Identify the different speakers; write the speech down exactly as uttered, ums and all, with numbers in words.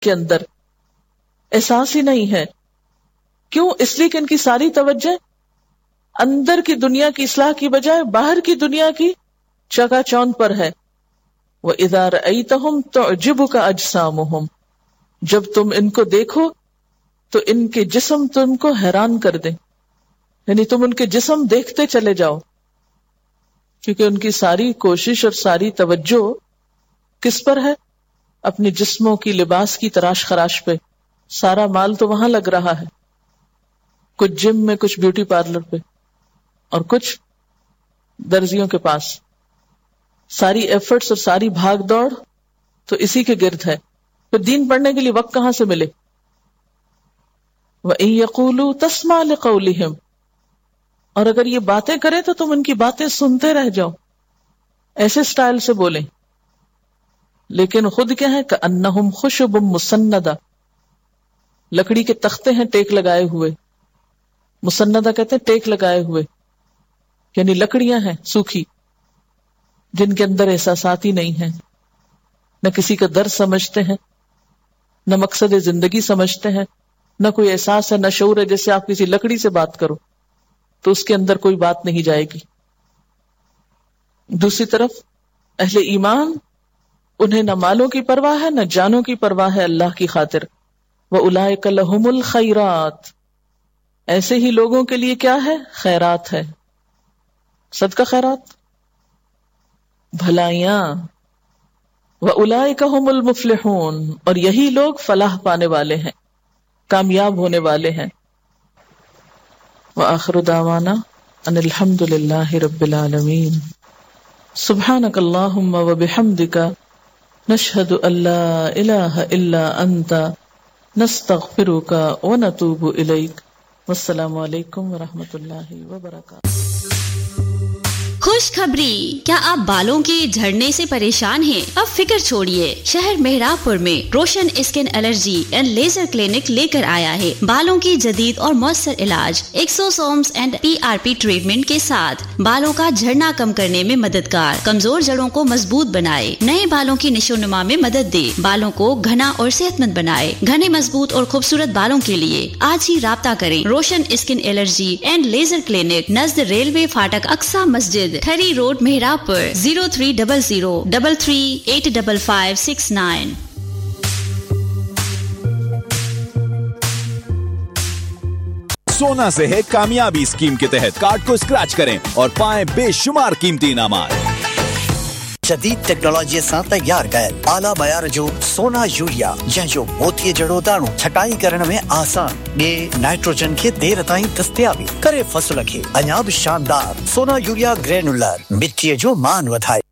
Speaker 1: کے اندر احساس ہی نہیں ہے. کیوں؟ اس لیے کہ ان کی ساری توجہ اندر کی دنیا کی اصلاح کی بجائے باہر کی دنیا کی چکا چوند پر ہے. وَإِذَا رَأَيْتَهُمْ تُعْجِبُكَ أَجْسَامُهُمْ، جب تم ان کو دیکھو تو ان کے جسم تم کو حیران کر دیں، یعنی تم ان کے جسم دیکھتے چلے جاؤ، کیونکہ ان کی ساری کوشش اور ساری توجہ کس پر ہے؟ اپنے جسموں کی لباس کی تراش خراش پہ. سارا مال تو وہاں لگ رہا ہے، کچھ جم میں، کچھ بیوٹی پارلر پہ، اور کچھ درزیوں کے پاس. ساری ایفرٹس اور ساری بھاگ دوڑ تو اسی کے گرد ہے. پھر دین پڑھنے کے لیے وقت کہاں سے ملے؟ وَإِن يَقُولُوا تَسْمَعْ لِقَوْلِهِمْ، اور اگر یہ باتیں کریں تو تم ان کی باتیں سنتے رہ جاؤ، ایسے سٹائل سے بولیں. لیکن خود کیا ہے؟ كَأَنَّهُمْ خُشُبٌ مُسَنَّدَةٌ، لکڑی کے تختے ہیں ٹیک لگائے ہوئے. مسندہ کہتے ہیں ٹیک لگائے ہوئے، یعنی لکڑیاں ہیں سوکھی، جن کے اندر احساسات ہی نہیں ہیں، نہ کسی کا درد سمجھتے ہیں، نہ مقصد زندگی سمجھتے ہیں، نہ کوئی احساس ہے، نہ شعور ہے. جیسے آپ کسی لکڑی سے بات کرو تو اس کے اندر کوئی بات نہیں جائے گی. دوسری طرف اہل ایمان، انہیں نہ مالوں کی پرواہ ہے نہ جانوں کی پرواہ ہے اللہ کی خاطر. وَأُولَئِكَ لَهُمُ الْخَيْرَاتُ، ایسے ہی لوگوں کے لیے کیا ہے؟ خیرات ہے، صدقہ خیرات، بھلائیاں. وَأُولَئِكَ هُمُ الْمُفْلِحُونَ، اور یہی لوگ فلاح پانے والے ہیں، کامیاب ہونے والے ہیں. وآخر دعوانا ان الحمد للہ رب العالمین. سبحانک اللہم وبحمدک، نشہد ان لا الہ الا انت، نستغفرک ونتوب الیک. والسلام علیکم ورحمۃ اللہ وبرکاتہ.
Speaker 2: خوشخبری، کیا آپ بالوں کے جھڑنے سے پریشان ہیں؟ اب فکر چھوڑیے، شہر مہراب پور میں روشن skin allergy and laser clinic لے کر آیا ہے بالوں کی جدید اور مؤثر علاج ایکسوسومز and P R P treatment کے ساتھ. بالوں کا جھڑنا کم کرنے میں مددگار، کمزور جڑوں کو مضبوط بنائے، نئے بالوں کی نشو نما میں مدد دے، بالوں کو گھنا اور صحت مند بنائے. گھنے، مضبوط اور خوبصورت بالوں کے لیے آج ہی رابطہ کریں. روشن skin allergy and laser clinic, نزد railway فاٹک، Aqsa Masjid, three road, مہراب per. Zero three double zero double three eight double five six nine.
Speaker 3: سونا سے ہے کامیابی اسکیم کے تحت کارڈ کو اسکریچ کریں اور پائیں بے شمار قیمتی انعامات.
Speaker 4: جدید ٹیکنالوجی سان تیار کयल आला बयार जो सोना यूरिया जंहिंजो मोतीअ जहिड़ो दाणो छटाई करण में आसान, ॿिए नाइट्रोजन खे देर ताईं दस्तियाबी करे फ़सुल खे अञा बि शानदार. सोना यूरिया ग्रेनुलर मिटीअ जो मान वधाए.